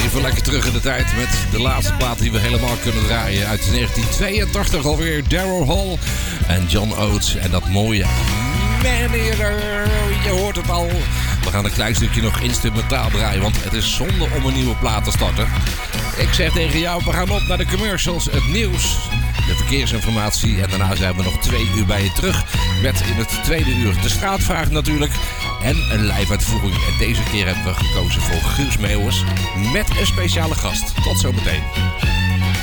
Even lekker terug in de tijd met de laatste plaat die we helemaal kunnen draaien. Uit 1982 alweer. Daryl Hall en John Oates. En dat mooie Maneater. Je hoort het al. We gaan een klein stukje nog instrumentaal draaien, want het is zonde om een nieuwe plaat te starten. Ik zeg tegen jou, we gaan op naar de commercials, het nieuws, de verkeersinformatie. En daarna zijn we nog 2 uur bij je terug. Met in het tweede uur de straatvraag natuurlijk. En een live uitvoering. En deze keer hebben we gekozen voor Guus Meeuwis met een speciale gast. Tot zometeen.